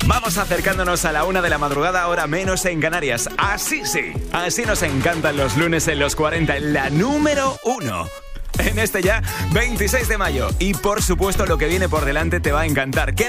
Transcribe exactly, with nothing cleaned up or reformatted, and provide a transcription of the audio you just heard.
Vamos acercándonos a la una de la madrugada, hora menos en Canarias. Así sí, así nos encantan los lunes en los cuarenta, en la número uno. En este ya veintiséis de mayo. Y por supuesto lo que viene por delante te va a encantar. ¿Qué